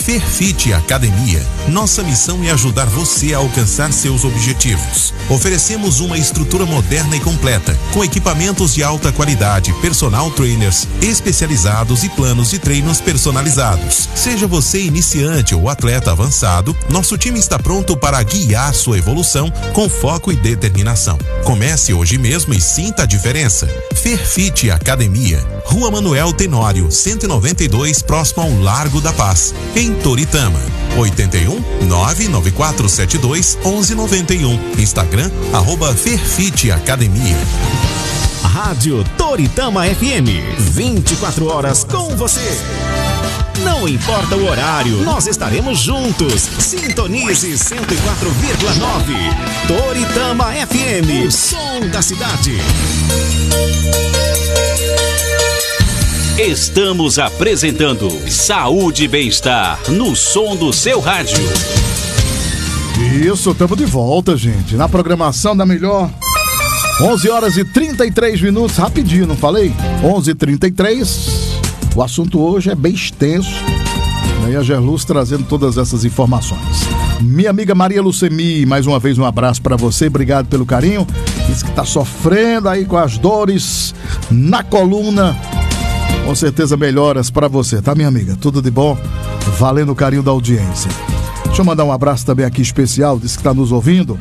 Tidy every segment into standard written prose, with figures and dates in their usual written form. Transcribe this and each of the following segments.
Ferfit Academia. Nossa missão é ajudar você a alcançar seus objetivos. Oferecemos uma estrutura moderna e completa, com equipamentos de alta qualidade, personal trainers especializados e planos de treinos personalizados. Seja você iniciante ou atleta avançado, nosso time está pronto para guiar sua evolução com foco e determinação. Comece hoje mesmo e sinta a diferença. Ferfit Academia, Rua Manuel Tenório, 192, próximo ao Largo da Paz, em Toritama. 81 99472 1191. Instagram @Ferfit Academia. Rádio Toritama FM, 24 horas com você. Não importa o horário, nós estaremos juntos. Sintonize 104,9. Toritama FM, o som da cidade. Estamos apresentando Saúde e Bem-Estar no som do seu rádio. Isso, estamos de volta, gente, na programação da melhor. 11 horas e 33 minutos, rapidinho, não falei? 11h33. O assunto hoje é bem extenso, né? E a Gerluz trazendo todas essas informações. Minha amiga Maria Lucemi, mais uma vez um abraço para você, obrigado pelo carinho. Diz que tá sofrendo aí com as dores na coluna. Com certeza melhoras para você, tá, minha amiga? Tudo de bom? Valendo o carinho da audiência. Deixa eu mandar um abraço também aqui especial, diz que tá nos ouvindo,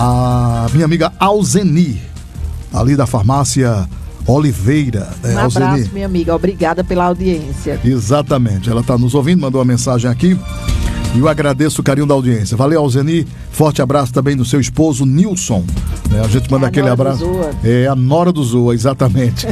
a minha amiga Alzeni, ali da farmácia Oliveira. Um abraço, minha amiga, obrigada pela audiência. Exatamente, ela está nos ouvindo, mandou uma mensagem aqui e eu agradeço o carinho da audiência. Valeu, Alzeni, forte abraço também do seu esposo Nilson, né? A gente manda aquele abraço. É a nora do Zoa, exatamente.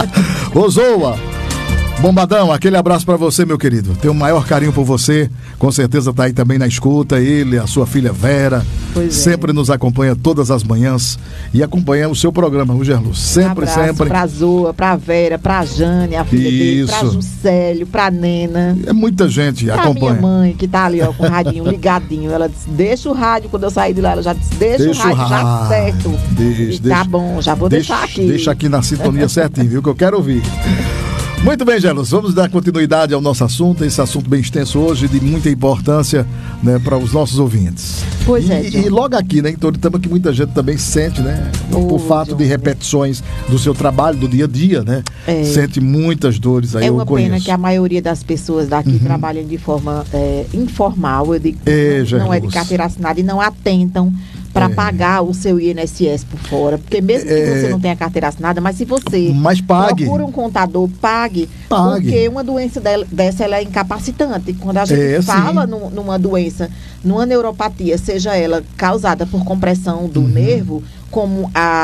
Ô Zoa, Bombadão, aquele abraço pra você, meu querido. Tenho o maior carinho por você. Com certeza tá aí também na escuta. Ele, a sua filha Vera, sempre nos acompanha todas as manhãs e acompanha o seu programa, o Gerluz. Sempre, abraço sempre. Pra Zoa, pra Vera, pra Jane, a filha dele, pra Juscelio, pra Nena. É muita gente pra acompanha. Minha mãe, que tá ali, ó, com o radinho ligadinho. Ela disse, deixa o rádio. Quando eu saí de lá, ela já disse, deixa o rádio, já certo. Tá bom, já vou deixar aqui. Deixa aqui na sintonia certinho, viu, que eu quero ouvir. Muito bem, Gerluz, vamos dar continuidade ao nosso assunto, esse assunto bem extenso hoje, de muita importância, né, para os nossos ouvintes. Pois e logo aqui, né, em Toritama, que muita gente também sente, né, por fato de repetições do seu trabalho, do dia a dia, né, sente muitas dores aí, eu conheço. É uma pena que a maioria das pessoas daqui trabalham de forma informal, eu digo, não é de carteira assinada e não atentam para pagar o seu INSS por fora, porque mesmo que você não tenha carteira assinada, mas se você procura um contador, pague, porque uma doença dessa ela é incapacitante. Quando a gente fala numa doença, numa neuropatia, seja ela causada por compressão do nervo, como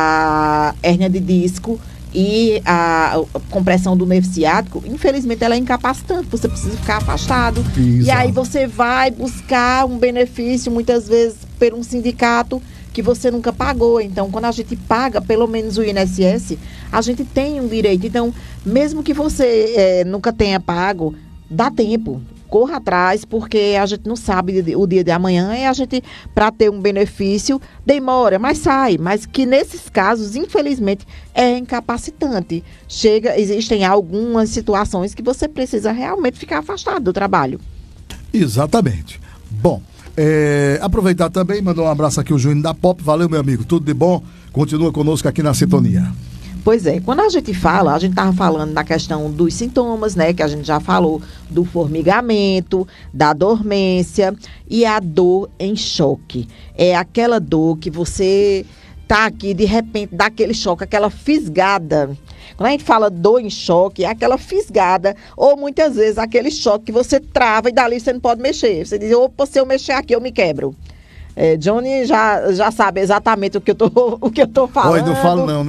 a hérnia de disco e a compressão do nervo ciático, infelizmente ela é incapacitante, você precisa ficar afastado. E aí você vai buscar um benefício, muitas vezes por um sindicato que você nunca pagou. Então, quando a gente paga pelo menos o INSS, a gente tem um direito. Então, mesmo que você nunca tenha pago, dá tempo. Corra atrás, porque a gente não sabe o dia de amanhã e a gente, para ter um benefício, demora, mas sai. Mas que nesses casos, infelizmente, é incapacitante. Existem algumas situações que você precisa realmente ficar afastado do trabalho. Exatamente. Bom, aproveitar também, mandar um abraço aqui o Júnior da Pop. Valeu, meu amigo, tudo de bom? Continua conosco aqui na sintonia. Pois é, quando a gente estava falando da questão dos sintomas, né, que a gente já falou do formigamento, da dormência e a dor em choque. É aquela dor que você tá aqui, de repente, dá aquele choque, aquela fisgada. Quando a gente fala dor em choque, é aquela fisgada, ou muitas vezes aquele choque que você trava e dali você não pode mexer. Você diz, opa, se eu mexer aqui eu me quebro. Johnny já sabe exatamente o que eu tô falando. Olha, não falo não,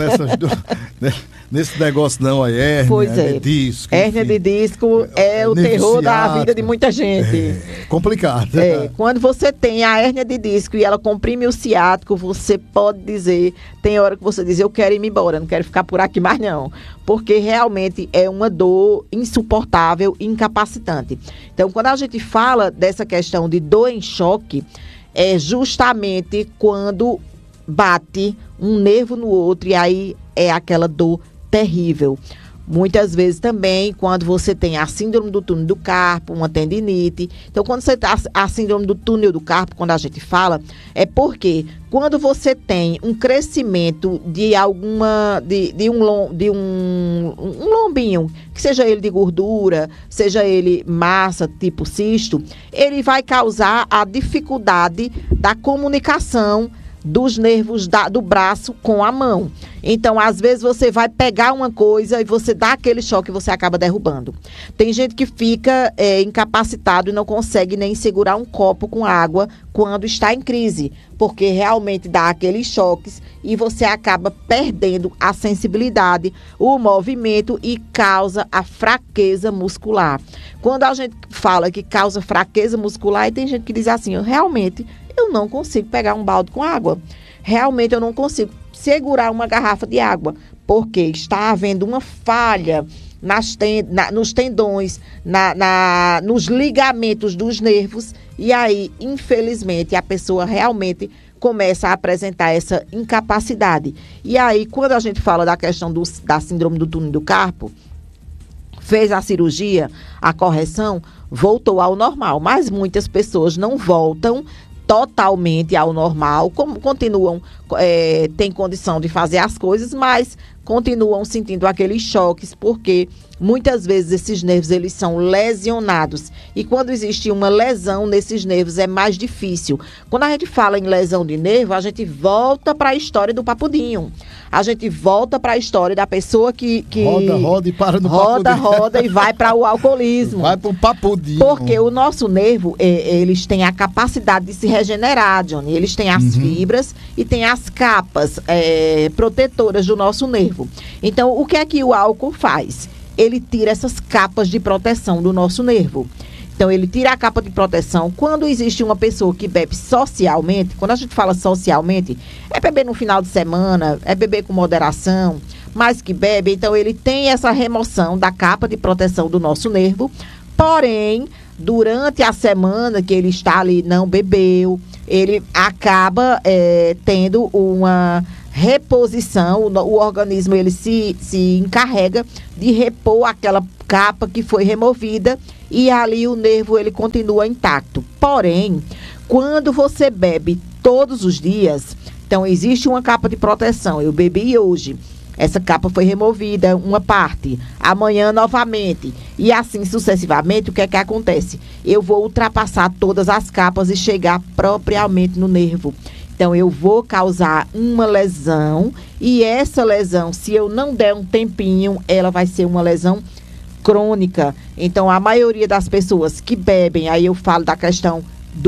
nesse negócio não, aí hérnia de disco. Hérnia de disco é o terror da vida de muita gente. Complicado. Quando você tem a hérnia de disco e ela comprime o ciático, você pode dizer, tem hora que você diz, eu quero ir embora, não quero ficar por aqui mais não. Porque realmente é uma dor insuportável, incapacitante. Então, quando a gente fala dessa questão de dor em choque, é justamente quando bate um nervo no outro e aí é aquela dor terrível. Muitas vezes também, quando você tem a síndrome do túnel do carpo, uma tendinite. Então, quando você tem a síndrome do túnel do carpo, quando a gente fala, é porque quando você tem um crescimento de um lombinho, que seja ele de gordura, seja ele massa, tipo cisto, ele vai causar a dificuldade da comunicação dos nervos do braço com a mão. Então, às vezes, você vai pegar uma coisa e você dá aquele choque e você acaba derrubando. Tem gente que fica incapacitado e não consegue nem segurar um copo com água quando está em crise, porque realmente dá aqueles choques e você acaba perdendo a sensibilidade, o movimento e causa a fraqueza muscular. Quando a gente fala que causa fraqueza muscular, e tem gente que diz assim, eu não consigo pegar um balde com água. Realmente eu não consigo segurar uma garrafa de água, porque está havendo uma falha nos tendões, nos ligamentos dos nervos, e aí, infelizmente, a pessoa realmente começa a apresentar essa incapacidade. E aí, quando a gente fala da questão da síndrome do túnel do carpo, fez a cirurgia, a correção, voltou ao normal, mas muitas pessoas não voltam totalmente ao normal, como continuam, têm condição de fazer as coisas, mas continuam sentindo aqueles choques, porque muitas vezes esses nervos eles são lesionados, e quando existe uma lesão nesses nervos é mais difícil. Quando a gente fala em lesão de nervo, a gente volta para a história do papudinho, a gente volta para a história da pessoa que roda e para no papudinho, roda e vai para o alcoolismo, vai para o papudinho, porque o nosso nervo, eles têm a capacidade de se regenerar, Johnny, eles têm as fibras e têm as capas protetoras do nosso nervo. Então, o que é que o álcool faz? Ele tira essas capas de proteção do nosso nervo. Então, ele tira a capa de proteção. Quando existe uma pessoa que bebe socialmente, quando a gente fala socialmente, é beber no final de semana, é beber com moderação, mas que bebe, então ele tem essa remoção da capa de proteção do nosso nervo, porém, durante a semana que ele está ali, não bebeu, ele acaba tendo uma reposição, o organismo ele se encarrega de repor aquela capa que foi removida e ali o nervo ele continua intacto. Porém, quando você bebe todos os dias, então existe uma capa de proteção, eu bebi hoje, essa capa foi removida, uma parte, amanhã novamente, e assim sucessivamente, o que é que acontece? Eu vou ultrapassar todas as capas e chegar propriamente no nervo. Então, eu vou causar uma lesão, e essa lesão, se eu não der um tempinho, ela vai ser uma lesão crônica. Então, a maioria das pessoas que bebem, aí eu falo da questão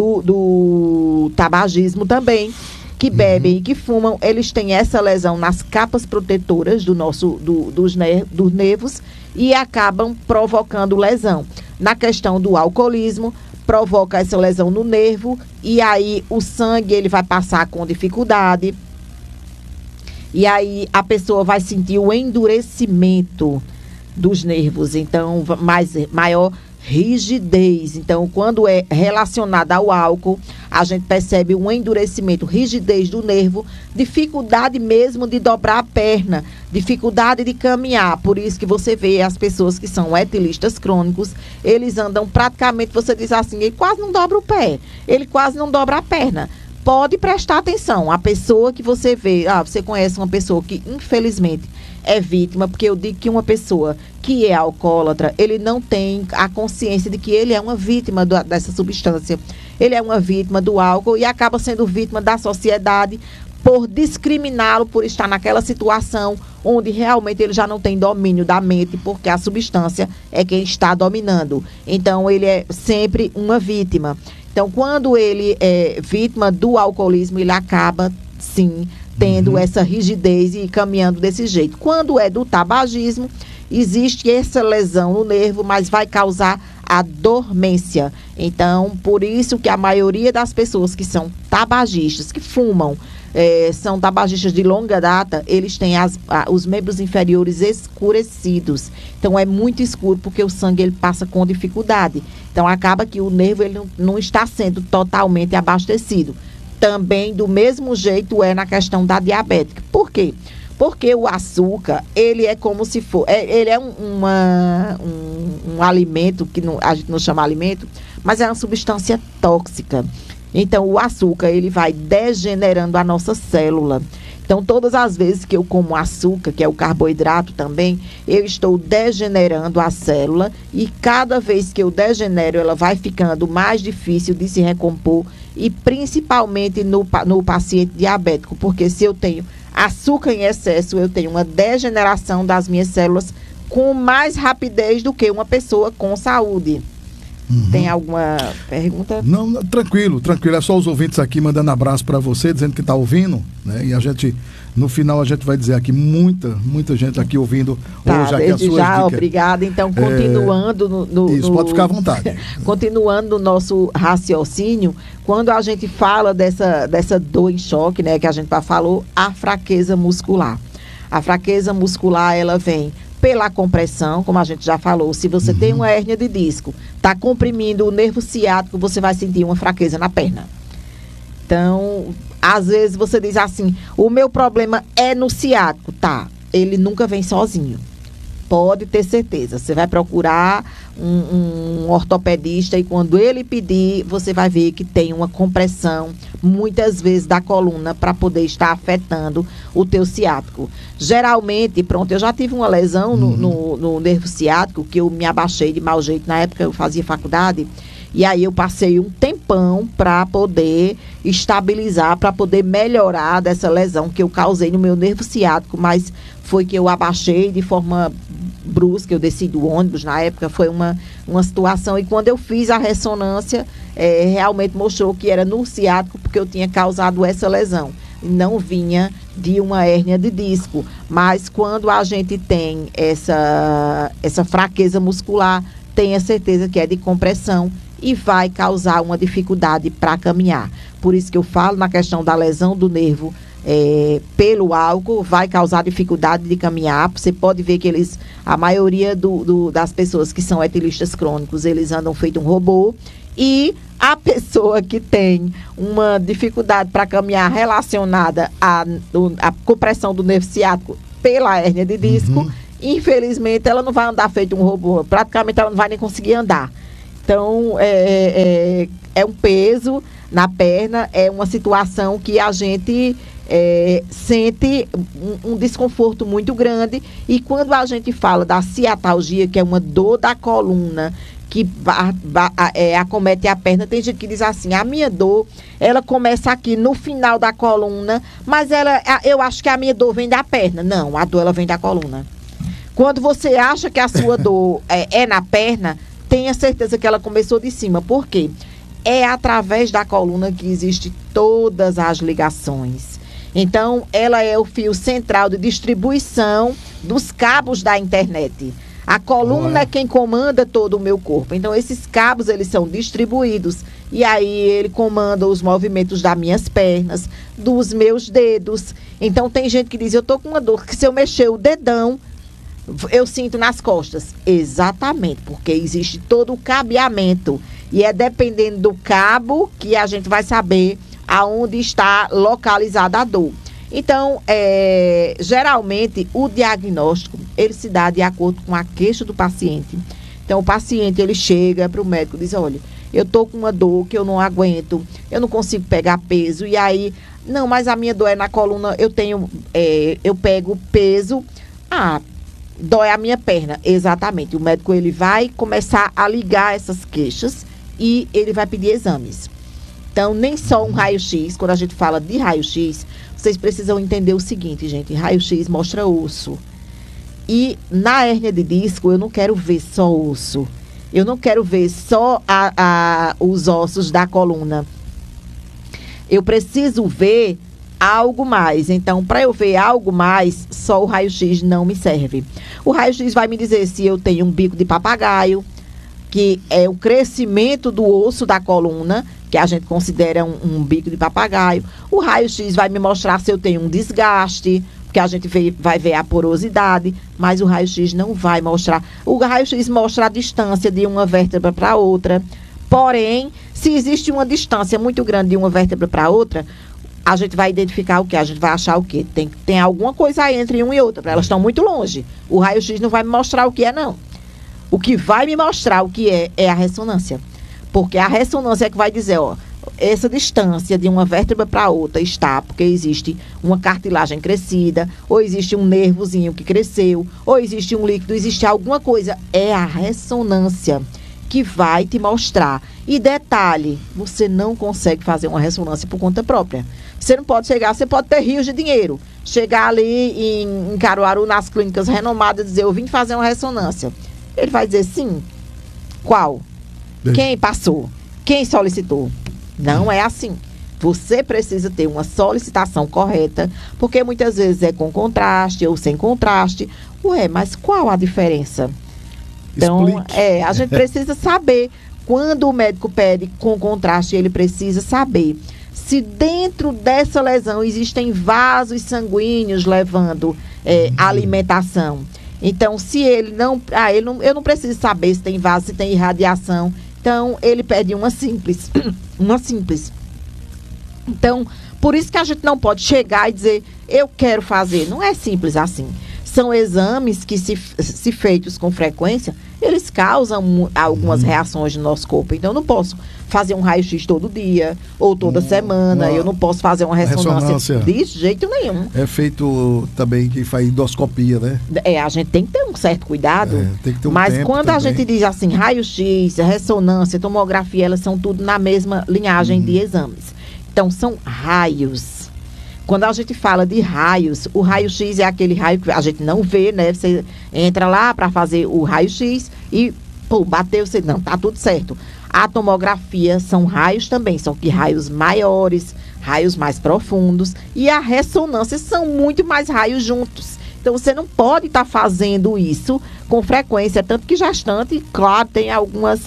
do tabagismo também, que bebem e que fumam, eles têm essa lesão nas capas protetoras dos nervos e acabam provocando lesão. Na questão do alcoolismo, provoca essa lesão no nervo e aí o sangue ele vai passar com dificuldade e aí a pessoa vai sentir o endurecimento dos nervos, então maior rigidez. Então, quando é relacionada ao álcool, a gente percebe um endurecimento, rigidez do nervo, dificuldade mesmo de dobrar a perna, dificuldade de caminhar. Por isso que você vê as pessoas que são etilistas crônicos, eles andam praticamente, você diz assim, ele quase não dobra o pé, ele quase não dobra a perna. Pode prestar atenção, a pessoa que você vê, você conhece uma pessoa que infelizmente é vítima, porque eu digo que uma pessoa que é alcoólatra, ele não tem a consciência de que ele é uma vítima dessa substância. Ele é uma vítima do álcool e acaba sendo vítima da sociedade por discriminá-lo, por estar naquela situação onde realmente ele já não tem domínio da mente, porque a substância é quem está dominando. Então, ele é sempre uma vítima. Então, quando ele é vítima do alcoolismo, ele acaba, sim, tendo essa rigidez e caminhando desse jeito. Quando é do tabagismo, existe essa lesão no nervo, mas vai causar a dormência. Então, por isso que a maioria das pessoas que são tabagistas, que fumam, são tabagistas de longa data, eles têm os membros inferiores escurecidos. Então, é muito escuro porque o sangue ele passa com dificuldade. Então, acaba que o nervo ele não está sendo totalmente abastecido. Também, do mesmo jeito, é na questão da diabética. Por quê? Porque o açúcar, ele é como se for... ele é um alimento, que a gente não chama alimento, mas é uma substância tóxica. Então, o açúcar, ele vai degenerando a nossa célula. Então, todas as vezes que eu como açúcar, que é o carboidrato também, eu estou degenerando a célula e cada vez que eu degenero, ela vai ficando mais difícil de se recompor e principalmente no paciente diabético, porque se eu tenho açúcar em excesso, eu tenho uma degeneração das minhas células com mais rapidez do que uma pessoa com saúde. Tem alguma pergunta? Não, tranquilo. É só os ouvintes aqui mandando abraço para você, dizendo que está ouvindo, né? E a gente, no final, a gente vai dizer aqui, muita gente aqui ouvindo hoje aqui as suas já, dicas. Obrigada. Então, continuando Isso, pode ficar à vontade. Continuando no nosso raciocínio, quando a gente fala dessa dor em choque, né, que a gente já falou, a fraqueza muscular. A fraqueza muscular, ela vem pela compressão, como a gente já falou. Se você tem uma hérnia de disco, está comprimindo o nervo ciático, você vai sentir uma fraqueza na perna. Então, às vezes você diz assim, o meu problema é no ciático. Tá, ele nunca vem sozinho. Pode ter certeza. Você vai procurar um ortopedista e quando ele pedir, você vai ver que tem uma compressão, muitas vezes, da coluna para poder estar afetando o teu ciático. Geralmente, eu já tive uma lesão no nervo ciático, que eu me abaixei de mau jeito. Na época eu fazia faculdade. E aí eu passei um tempão para poder estabilizar, para poder melhorar dessa lesão que eu causei no meu nervo ciático, mas foi que eu abaixei de forma brusca, eu desci do ônibus, na época foi uma situação, e quando eu fiz a ressonância, realmente mostrou que era no ciático, porque eu tinha causado essa lesão, não vinha de uma hérnia de disco, mas quando a gente tem essa fraqueza muscular, tenha certeza que é de compressão, e vai causar uma dificuldade para caminhar. Por isso que eu falo na questão da lesão do nervo pelo álcool, vai causar dificuldade de caminhar. Você pode ver que a maioria das pessoas que são etilistas crônicos, eles andam feito um robô. E a pessoa que tem uma dificuldade para caminhar relacionada à compressão do nervo ciático pela hérnia de disco, infelizmente ela não vai andar feito um robô. Praticamente ela não vai nem conseguir andar. Então, é um peso na perna, é uma situação que a gente sente um desconforto muito grande. E quando a gente fala da ciatalgia, que é uma dor da coluna que acomete a perna, tem gente que diz assim, a minha dor, ela começa aqui no final da coluna, mas eu acho que a minha dor vem da perna. Não, a dor ela vem da coluna. Quando você acha que a sua dor é na perna, tenha certeza que ela começou de cima. Por quê? É através da coluna que existem todas as ligações. Então, ela é o fio central de distribuição dos cabos da internet. A coluna é quem comanda todo o meu corpo. Então, esses cabos, eles são distribuídos. E aí, ele comanda os movimentos das minhas pernas, dos meus dedos. Então, tem gente que diz, eu tô com uma dor, que se eu mexer o dedão, eu sinto nas costas. Exatamente, porque existe todo o cabeamento. E é dependendo do cabo que a gente vai saber aonde está localizada a dor. Então, geralmente, o diagnóstico, ele se dá de acordo com a queixa do paciente. Então, o paciente, ele chega para o médico e diz, olha, eu tô com uma dor que eu não aguento, eu não consigo pegar peso. E aí, não, mas a minha dor é na coluna, eu pego peso, dói a minha perna. Exatamente. O médico, ele vai começar a ligar essas queixas e ele vai pedir exames. Então, nem só um raio-x, quando a gente fala de raio-x, vocês precisam entender o seguinte, gente, raio-x mostra osso. E na hérnia de disco, eu não quero ver só osso. Eu não quero ver só os ossos da coluna. Eu preciso ver algo mais. Então, para eu ver algo mais, só o raio-x não me serve. O raio-x vai me dizer se eu tenho um bico de papagaio, que é o crescimento do osso da coluna, que a gente considera um bico de papagaio. O raio-x vai me mostrar se eu tenho um desgaste, porque a gente vai ver a porosidade, mas o raio-x não vai mostrar. O raio-x mostra a distância de uma vértebra para outra. Porém, se existe uma distância muito grande de uma vértebra para outra, a gente vai identificar o quê? A gente vai achar o quê? Tem alguma coisa aí entre uma e outra, elas estão muito longe. O raio-x não vai me mostrar o que é, não. O que vai me mostrar o que é a ressonância. Porque a ressonância é que vai dizer, ó, essa distância de uma vértebra para outra está porque existe uma cartilagem crescida, ou existe um nervozinho que cresceu, ou existe um líquido, existe alguma coisa. É a ressonância que vai te mostrar. E detalhe, você não consegue fazer uma ressonância por conta própria. Você não pode chegar, você pode ter rios de dinheiro. Chegar ali em Caruaru, nas clínicas renomadas, e dizer, eu vim fazer uma ressonância. Ele vai dizer, sim. Qual? Quem passou? Quem solicitou? Não é assim. Você precisa ter uma solicitação correta, porque muitas vezes é com contraste ou sem contraste. Ué, mas qual a diferença? Então, a gente precisa saber. Quando o médico pede com contraste, ele precisa saber se dentro dessa lesão existem vasos sanguíneos levando alimentação. Então, se ele não... eu não preciso saber se tem vaso, se tem irradiação. Então, ele pede uma simples. Uma simples. Então, por isso que a gente não pode chegar e dizer, eu quero fazer. Não é simples assim. São exames que, se feitos com frequência, eles causam algumas reações no nosso corpo. Então, eu não posso fazer um raio-x todo dia ou toda semana. Eu não posso fazer uma ressonância de jeito nenhum. É feito também que faz endoscopia, né? A gente tem que ter um certo cuidado. Tem que ter mas tempo quando também. a gente diz assim, raio-x, ressonância, tomografia, elas são tudo na mesma linhagem de exames. Então, são raios. Quando a gente fala de raios, o raio-x é aquele raio que a gente não vê, né? Você entra lá para fazer o raio-x e, bateu, você não, tá tudo certo. A tomografia são raios também, são que raios maiores, raios mais profundos, e a ressonância são muito mais raios juntos. Então, você não pode estar fazendo isso com frequência, tanto que gestante, claro, tem algumas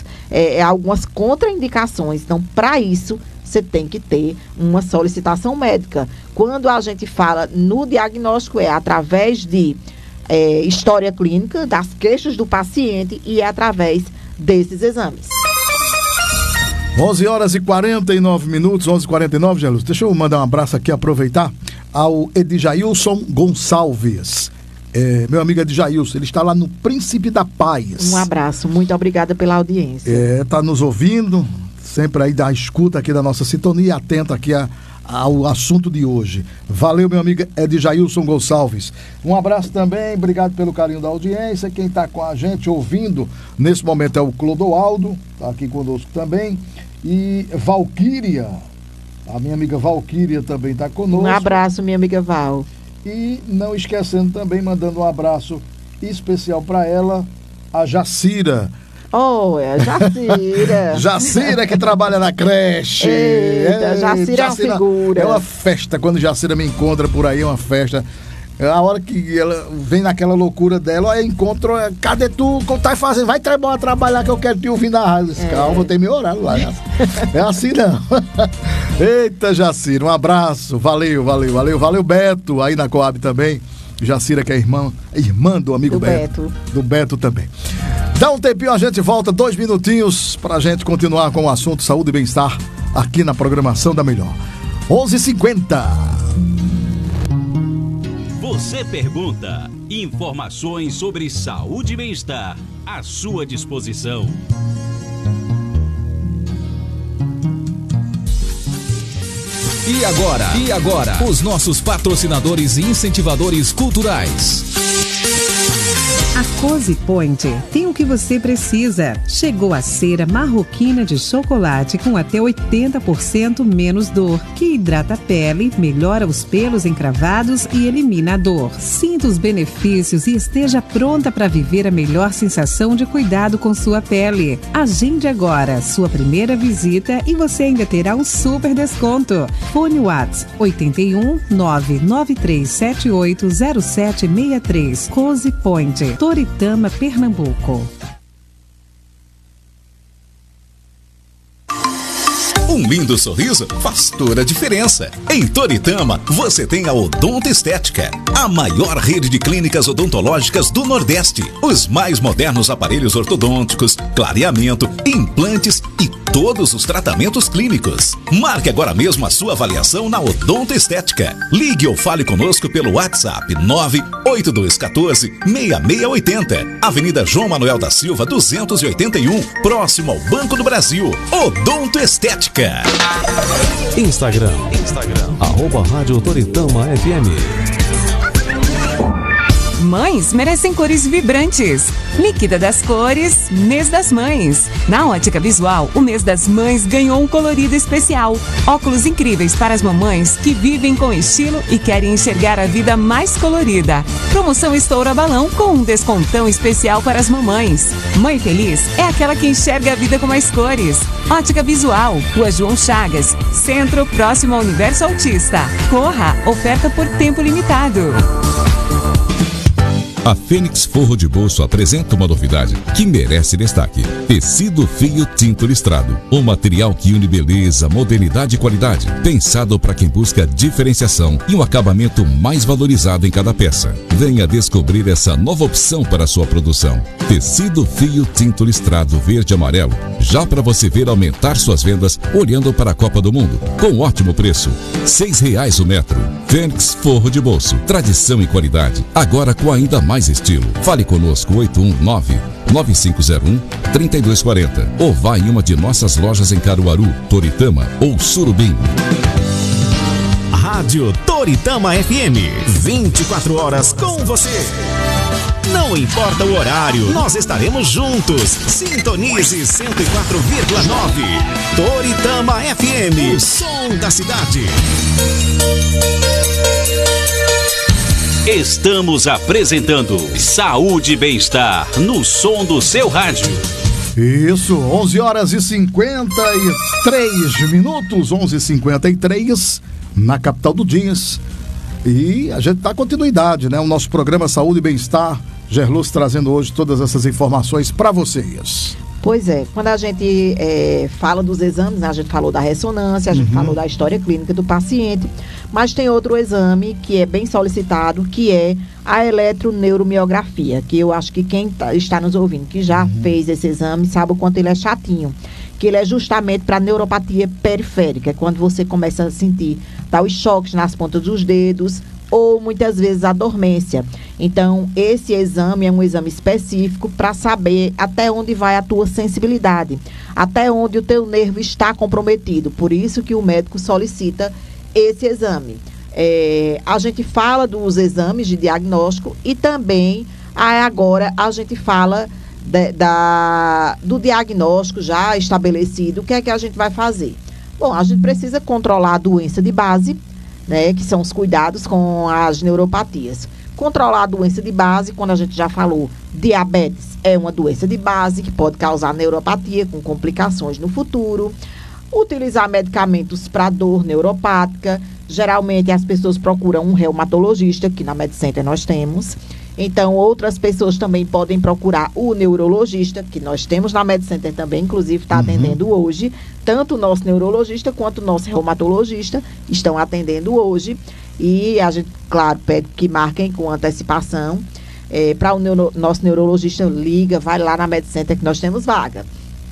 contraindicações. Então, para isso, você tem que ter uma solicitação médica. Quando a gente fala no diagnóstico, é através de história clínica, das queixas do paciente e é através desses exames. 11 horas e 49 minutos, 11h49, Jesus. Deixa eu mandar um abraço aqui, aproveitar, ao Edjailson Gonçalves. Meu amigo Edjailson, ele está lá no Príncipe da Paz. Um abraço, muito obrigada pela audiência. Está nos ouvindo, sempre aí da escuta aqui da nossa sintonia, atento aqui ao assunto de hoje. Valeu, meu amigo Edjailson Gonçalves. Um abraço também, obrigado pelo carinho da audiência. Quem está com a gente ouvindo nesse momento é o Clodoaldo, está aqui conosco também. E Valquíria, a minha amiga Valquíria também está conosco. Um abraço, minha amiga Val. E não esquecendo também, mandando um abraço especial para ela, a Jacira. É a Jacira. Jacira que trabalha na creche. Jacira é uma figura. É uma festa, quando Jacira me encontra por aí, é uma festa. A hora que ela vem naquela loucura dela, encontro, cadê tu? Como tá fazendo? Vai trabalhar que eu quero te ouvir na rádio. Calma, vou ter meu horário lá. É assim não. Eita, Jacira, um abraço. Valeu, Beto, aí na Coab também. Jacira, que é irmã do amigo Beto. Do Beto também. Dá um tempinho, a gente volta, 2 minutinhos pra gente continuar com o assunto saúde e bem-estar aqui na programação da Melhor. 11h50. Você pergunta, informações sobre saúde e bem-estar à sua disposição. E agora, os nossos patrocinadores e incentivadores culturais. A Cozy Point tem o que você precisa. Chegou a cera marroquina de chocolate com até 80% menos dor, que hidrata a pele, melhora os pelos encravados e elimina a dor. Sinta os benefícios e esteja pronta para viver a melhor sensação de cuidado com sua pele. Agende agora sua primeira visita e você ainda terá um super desconto. Fone WhatsApp 81 99378 0763. Cozy Point, Toritama, Um lindo sorriso faz toda a diferença. Em Toritama, você tem a Odonto Estética, a maior rede de clínicas odontológicas do Nordeste. Os mais modernos aparelhos ortodônticos, clareamento, implantes e todos os tratamentos clínicos. Marque agora mesmo a sua avaliação na Odonto Estética. Ligue ou fale conosco pelo WhatsApp 98214-6680. Avenida João Manuel da Silva, 281, próximo ao Banco do Brasil. Odonto Estética. Instagram, @Rádio Toritama FM. Mães merecem cores vibrantes. Líquida das cores, mês das mães. Na Ótica Visual, o mês das mães ganhou um colorido especial. Óculos incríveis para as mamães que vivem com estilo e querem enxergar a vida mais colorida. Promoção Estoura Balão com um descontão especial para as mamães. Mãe feliz é aquela que enxerga a vida com mais cores. Ótica Visual, Rua João Chagas, Centro, próximo ao Universo Autista. Corra, oferta por tempo limitado. A Fênix Forro de Bolso apresenta uma novidade que merece destaque. Tecido fio tinto listrado. Um material que une beleza, modernidade e qualidade. Pensado para quem busca diferenciação e um acabamento mais valorizado em cada peça. Venha descobrir essa nova opção para a sua produção. Tecido fio tinto listrado verde e amarelo. Já para você ver aumentar suas vendas olhando para a Copa do Mundo. Com ótimo preço. R$6 o metro. Fênix Forro de Bolso. Tradição e qualidade. Agora com ainda mais estilo. Fale conosco 819-9501-3240 ou vá em uma de nossas lojas em Caruaru, Toritama ou Surubim. Rádio Toritama FM, 24 horas com você. Não importa o horário, nós estaremos juntos. Sintonize 104,9. Toritama FM, o som da cidade. Estamos apresentando Saúde e Bem-Estar no som do seu rádio. Isso, 11h53, 11h53, na capital do Dias. E a gente dá continuidade, né? O nosso programa Saúde e Bem-Estar, Gerluz trazendo hoje todas essas informações para vocês. Pois é, quando a gente fala dos exames, né, a gente falou da ressonância, a gente falou da história clínica do paciente, mas tem outro exame que é bem solicitado, que é a eletroneuromiografia, que eu acho que quem está nos ouvindo, que já fez esse exame, sabe o quanto ele é chatinho, que ele é justamente para neuropatia periférica, quando você começa a sentir os choques nas pontas dos dedos, ou muitas vezes a dormência. Então, esse exame é um exame específico para saber até onde vai a tua sensibilidade, até onde o teu nervo está comprometido. Por isso que o médico solicita esse exame. A gente fala dos exames de diagnóstico e também agora a gente fala do diagnóstico já estabelecido. O que é que a gente vai fazer? Bom, a gente precisa controlar a doença de base, né, que são os cuidados com as neuropatias. Controlar a doença de base, quando a gente já falou, diabetes é uma doença de base que pode causar neuropatia com complicações no futuro. Utilizar medicamentos para dor neuropática. Geralmente as pessoas procuram um reumatologista, que na MedCenter nós temos. Então, outras pessoas também podem procurar o neurologista, que nós temos na MedCenter também, inclusive está atendendo hoje. Tanto o nosso neurologista quanto o nosso reumatologista estão atendendo hoje. E a gente, claro, pede que marquem com antecipação. Para o nosso neurologista, liga, vai lá na MedCenter que nós temos vaga.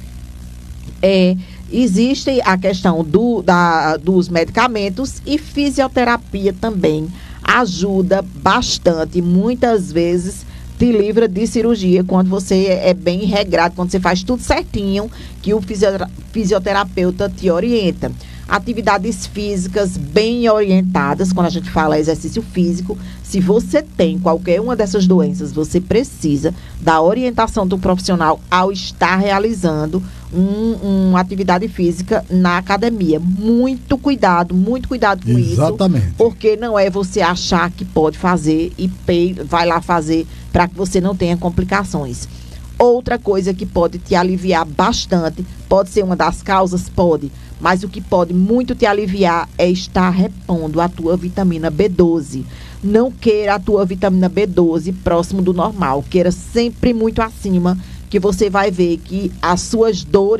Existe a questão dos medicamentos e fisioterapia também. Ajuda bastante, muitas vezes te livra de cirurgia quando você é bem regrado, quando você faz tudo certinho, que o fisioterapeuta te orienta. Atividades físicas bem orientadas, quando a gente fala exercício físico, se você tem qualquer uma dessas doenças, você precisa da orientação do profissional ao estar realizando uma atividade física na academia. Muito cuidado com Exatamente. Isso, porque não é você achar que pode fazer e vai lá fazer para que você não tenha complicações. Outra coisa que pode te aliviar bastante, pode ser uma das causas, pode, mas o que pode muito te aliviar é estar repondo a tua vitamina B12. Não queira a tua vitamina B12 próximo do normal, queira sempre muito acima, que você vai ver que as suas dores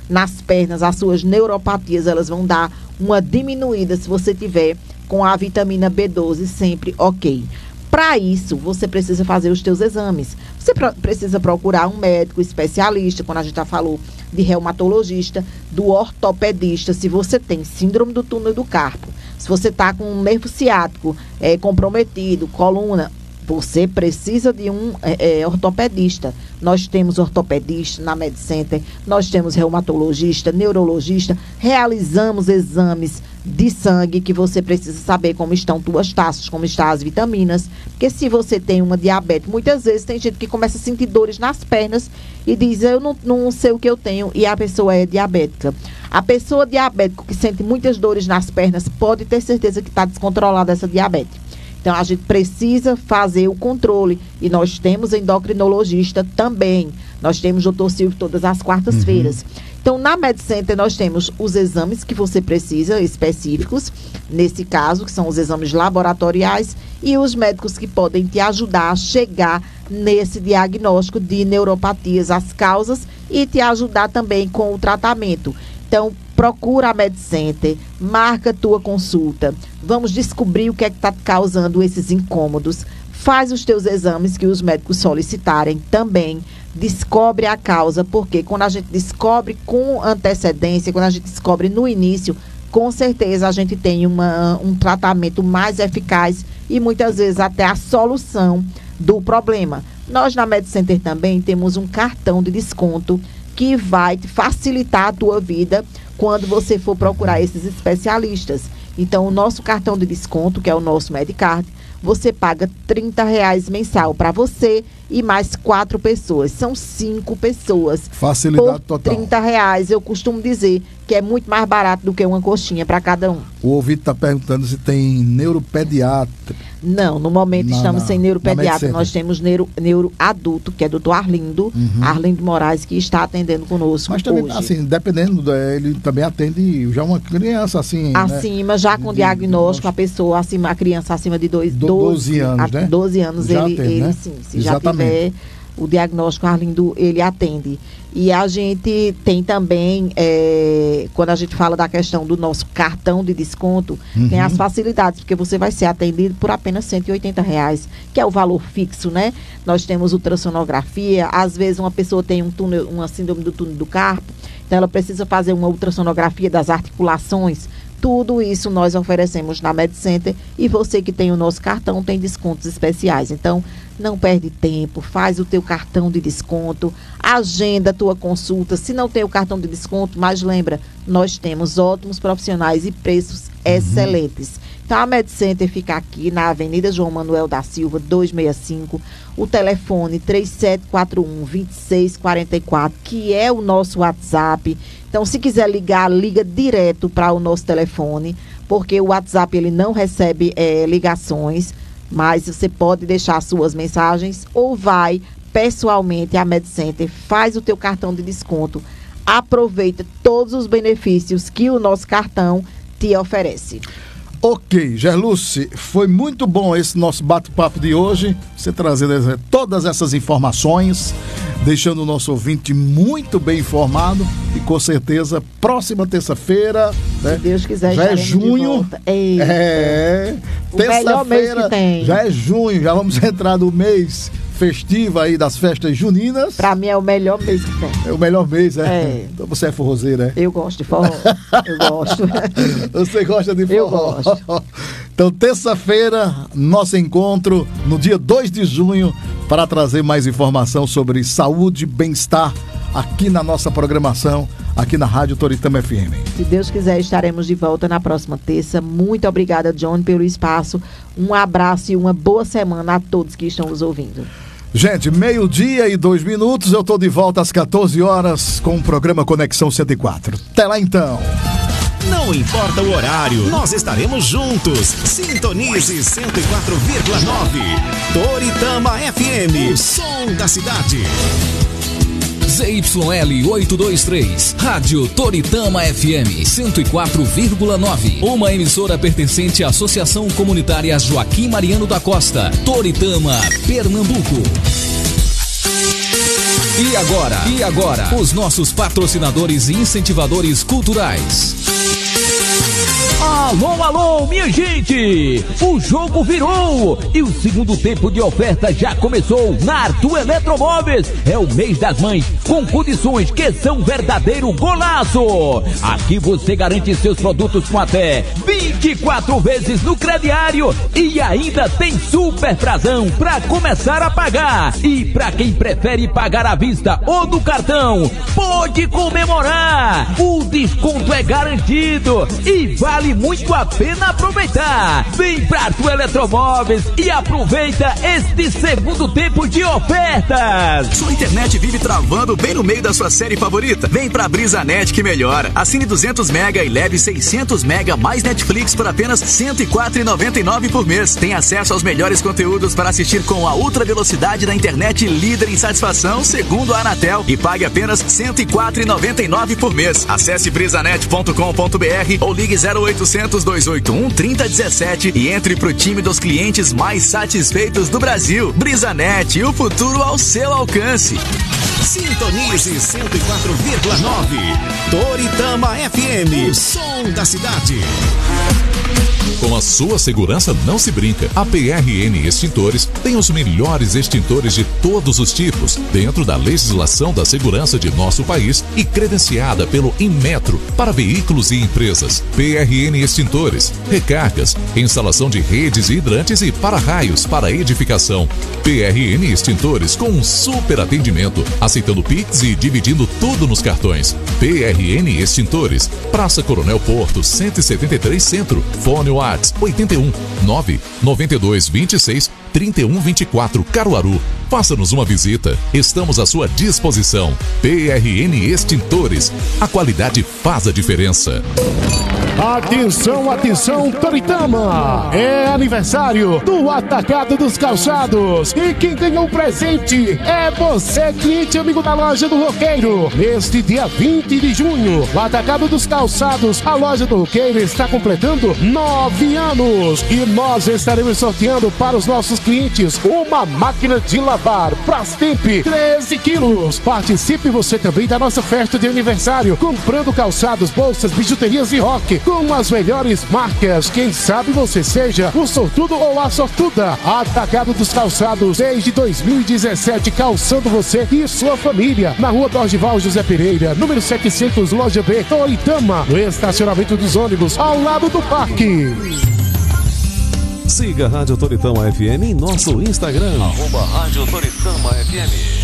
nas pernas, as suas neuropatias, elas vão dar uma diminuída se você tiver com a vitamina B12 sempre ok. Para isso, você precisa fazer os teus exames. Você precisa procurar um médico especialista, quando a gente já falou de reumatologista, do ortopedista, se você tem síndrome do túnel do carpo, se você está com um nervo ciático comprometido, coluna, você precisa de um ortopedista. Nós temos ortopedista na MedCenter, nós temos reumatologista, neurologista, realizamos exames de sangue que você precisa saber como estão tuas taxas, como estão as vitaminas, porque se você tem uma diabetes, muitas vezes tem gente que começa a sentir dores nas pernas e diz, eu não sei o que eu tenho, e a pessoa é diabética. A pessoa diabética que sente muitas dores nas pernas pode ter certeza que está descontrolada essa diabetes. Então, a gente precisa fazer o controle. E nós temos endocrinologista também. Nós temos Dr. Silvio todas as quartas-feiras. Então, na MedCenter, nós temos os exames que você precisa, específicos, nesse caso, que são os exames laboratoriais, e os médicos que podem te ajudar a chegar nesse diagnóstico de neuropatias, as causas, e te ajudar também com o tratamento. Então, procura a MedCenter, marca a tua consulta, vamos descobrir o que é que está causando esses incômodos, faz os teus exames que os médicos solicitarem também, descobre a causa, porque quando a gente descobre com antecedência, quando a gente descobre no início, com certeza a gente tem um tratamento mais eficaz e muitas vezes até a solução do problema. Nós na MedCenter também temos um cartão de desconto que vai facilitar a tua vida quando você for procurar esses especialistas. Então, o nosso cartão de desconto, que é o nosso Medicard, você paga R$30 mensal para você e mais 4 pessoas. São 5 pessoas. Facilidade por total. R$30, eu costumo dizer que é muito mais barato do que uma coxinha para cada um. O ouvinte está perguntando se tem neuropediatra. Não, no momento estamos sem neuropediatra. Nós temos neuroadulto, que é doutor Arlindo, Arlindo Moraes, que está atendendo conosco. Mas também, hoje. assim, dependendo, ele também atende já uma criança, assim. Acima, né? Já com diagnóstico, a pessoa acima, a criança acima de 12 anos, né? 12 anos, já ele, atende, ele né? Sim, se exatamente. Já tiver o diagnóstico, Arlindo, ele atende. E a gente tem também, quando a gente fala da questão do nosso cartão de desconto, tem as facilidades, porque você vai ser atendido por apenas R$180, que é o valor fixo, né? Nós temos ultrassonografia, às vezes uma pessoa tem uma síndrome do túnel do carpo, então ela precisa fazer uma ultrassonografia das articulações. Tudo isso nós oferecemos na MedCenter e você que tem o nosso cartão tem descontos especiais. Então, não perde tempo, faz o teu cartão de desconto, agenda a tua consulta. Se não tem o cartão de desconto, mas lembra, nós temos ótimos profissionais e preços excelentes. Então, a MedCenter fica aqui na Avenida João Manuel da Silva, 265, o telefone 3741-2644, que é o nosso WhatsApp. Então, se quiser ligar, liga direto para o nosso telefone, porque o WhatsApp ele não recebe ligações, mas você pode deixar suas mensagens ou vai pessoalmente à MedCenter, faz o teu cartão de desconto, aproveita todos os benefícios que o nosso cartão te oferece. Ok, Gerluce, foi muito bom esse nosso bate-papo de hoje, você trazendo todas essas informações, deixando o nosso ouvinte muito bem informado e com certeza, próxima terça-feira, né, se Deus quiser, já é junho, terça-feira, já é junho, já vamos entrar no mês festivo aí das festas juninas. Pra mim é o melhor mês que tem. É o melhor mês, Então você é forrozeira, é? Eu gosto de forró, eu gosto. Você gosta de forró? Eu gosto. Então, terça-feira, nosso encontro no dia 2 de junho para trazer mais informação sobre saúde e bem-estar aqui na nossa programação, aqui na Rádio Toritama FM. Se Deus quiser, estaremos de volta na próxima terça. Muito obrigada, John, pelo espaço. Um abraço e uma boa semana a todos que estão nos ouvindo. Gente, 12:02, eu estou de volta às 14 horas com o programa Conexão 104. Até lá então. Não importa o horário, nós estaremos juntos. Sintonize 104,9. Toritama FM, o som da cidade. ZYL 823, Rádio Toritama FM 104,9. Uma emissora pertencente à Associação Comunitária Joaquim Mariano da Costa, Toritama, Pernambuco. E agora, os nossos patrocinadores e incentivadores culturais. Alô, alô, minha gente! O jogo virou e o segundo tempo de oferta já começou na Arthur Eletromóveis. É o mês das mães com condições que são verdadeiro golaço. Aqui você garante seus produtos com até 24 vezes no crediário e ainda tem super prazão para começar a pagar. E para quem prefere pagar à vista ou no cartão, pode comemorar. O desconto é garantido e vale muito a pena aproveitar. Vem pra Arthur Eletromóveis e aproveita este segundo tempo de ofertas. Sua internet vive travando bem no meio da sua série favorita? Vem pra BrisaNet que melhora. Assine 200 mega e leve 600 mega mais Netflix por apenas R$ 104,99 por mês. Tem acesso aos melhores conteúdos para assistir com a ultra velocidade da internet líder em satisfação, segundo a Anatel, e pague apenas R$ 104,99 por mês. Acesse brisanet.com.br ou ligue 0800 281 3017 e entre pro time dos clientes mais satisfeitos do Brasil. BrisaNet, o futuro ao seu alcance. Sintonize 104,9 Toritama FM, o som da cidade. Com a sua segurança não se brinca. A PRN Extintores tem os melhores extintores de todos os tipos, dentro da legislação da segurança de nosso país e credenciada pelo Inmetro para veículos e empresas. PRN Extintores, recargas, instalação de redes e hidrantes e para-raios para edificação. PRN Extintores com um super atendimento, aceitando Pix e dividindo tudo nos cartões. PRN Extintores, Praça Coronel Porto, 173 Centro. Fone WhatsApp 81 992 26 31 24 Caruaru. Faça-nos uma visita. Estamos à sua disposição. PRN Extintores. A qualidade faz a diferença. Atenção, atenção, Toritama! É aniversário do Atacado dos Calçados e quem ganhou o presente é você, cliente amigo da Loja do Roqueiro. Neste dia 20 de junho, o Atacado dos Calçados, a Loja do Roqueiro está completando 9 anos e nós estaremos sorteando para os nossos clientes uma máquina de lavar Brastemp 13 quilos. Participe você também da nossa festa de aniversário, comprando calçados, bolsas, bijuterias e rock com as melhores marcas. Quem sabe você seja o sortudo ou a sortuda. Atacado dos Calçados, desde 2017, calçando você e sua família. Na rua Dorgival José Pereira, número 700, loja B, Toritama, no estacionamento dos ônibus, ao lado do parque. Siga a Rádio Toritama FM em nosso Instagram. Rádio Toritama FM.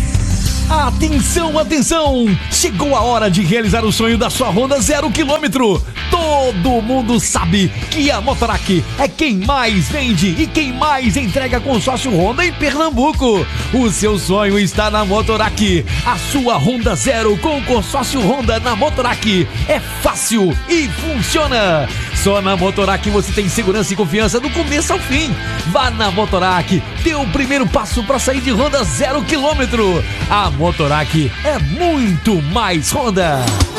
Atenção, atenção! Chegou a hora de realizar o sonho da sua Honda 0 km. Todo mundo sabe que a Motorac é quem mais vende e quem mais entrega consórcio Honda em Pernambuco. O seu sonho está na Motorac. A sua Honda 0 com consórcio Honda na Motorac é fácil e funciona. Só na Motorac você tem segurança e confiança do começo ao fim. Vá na Motorac, dê o primeiro passo para sair de Honda 0 km. A Motorac é muito mais Honda.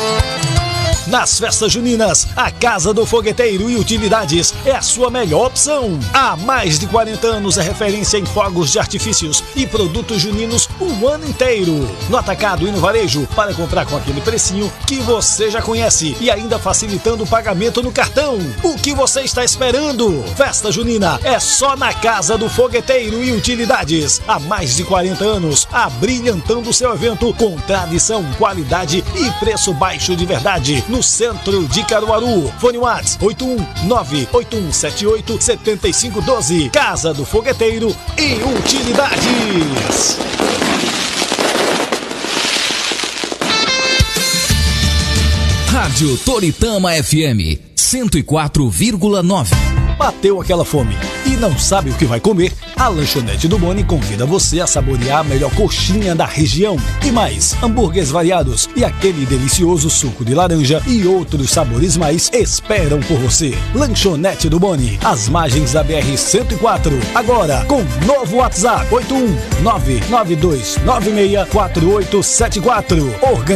Nas festas juninas, a Casa do Fogueteiro e Utilidades é a sua melhor opção. Há mais de 40 anos é referência em fogos de artifícios e produtos juninos o ano inteiro. No atacado e no varejo, para comprar com aquele precinho que você já conhece e ainda facilitando o pagamento no cartão. O que você está esperando? Festa junina é só na Casa do Fogueteiro e Utilidades. Há mais de 40 anos, abrilhantando o seu evento com tradição, qualidade e preço baixo de verdade. No centro de Caruaru. Fone WhatsApp 819-8178-7512. Casa do Fogueteiro e Utilidades. Rádio Toritama FM 104,9. Bateu aquela fome e não sabe o que vai comer? A Lanchonete do Boni convida você a saborear a melhor coxinha da região. E mais, hambúrgueres variados e aquele delicioso suco de laranja e outros sabores mais esperam por você. Lanchonete do Boni, às margens da BR-104. Agora, com novo WhatsApp 81992964874.